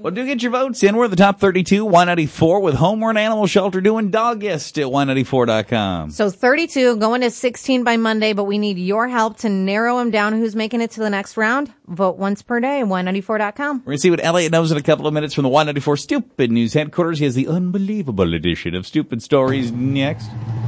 Well, do get your votes in. We're the top 32, Y94, with Homeward Animal Shelter doing Doggist at Y94.com. So 32 going to 16 by Monday, but we need your help to narrow them down. Who's making it to the next round? Vote once per day at Y94.com. We're going to see what Elliot knows in a couple of minutes from the Y94 Stupid News headquarters. He has the unbelievable edition of Stupid Stories next.